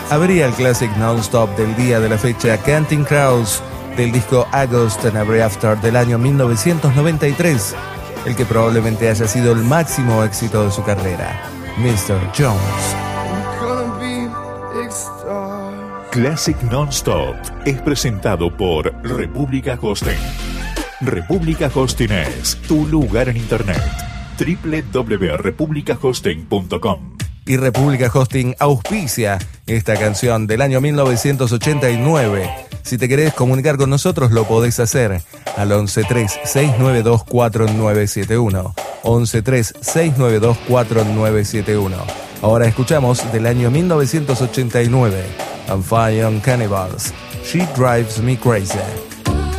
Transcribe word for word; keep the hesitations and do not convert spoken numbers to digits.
Abría el Classic Non-Stop del día de la fecha Counting Crows del disco August and Ever After del año mil novecientos noventa y tres, el que probablemente haya sido el máximo éxito de su carrera, mister Jones. Classic Non-Stop es presentado por República Hosting. República Hosting es tu lugar en internet. doble u doble u doble u punto república hosting punto com. Y República Hosting auspicia esta canción del año mil novecientos ochenta y nueve. Si te querés comunicar con nosotros, lo podés hacer al once tres seis nueve dos cuatro nueve siete uno. once tres seis nueve dos cuatro nueve siete uno. Ahora escuchamos del año mil novecientos ochenta y nueve, On Fire on Cannibals, She Drives Me Crazy.